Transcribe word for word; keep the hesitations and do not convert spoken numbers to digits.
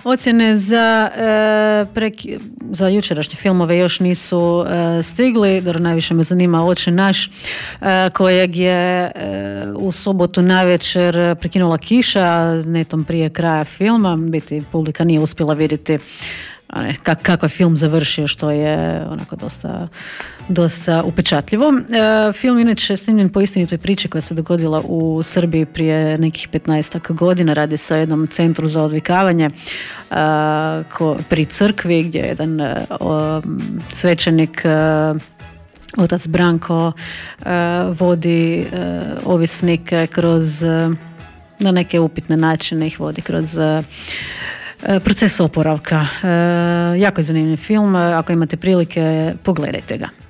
Ocjene za, e, preki, za jučerašnje filmove još nisu e, stigli. Dobro, najviše me zanima Oče naš, e, kojeg je e, u subotu navečer prekinula kiša, netom prije kraja filma. Biti publika nije uspjela vidjeti kako je film završio, što je onako dosta, dosta upečatljivo. E, film inače snimljen po istinitoj priči koja se dogodila u Srbiji prije nekih petnaestak godina. Radi se o jednom centru za odvikavanje e, ko, pri crkvi gdje je jedan e, o, svećenik e, otac Branko e, vodi e, ovisnike kroz e, na neke upitne načine ih vodi kroz e, proces oporavka. E, jako je zanimljiv film, ako imate prilike pogledajte ga.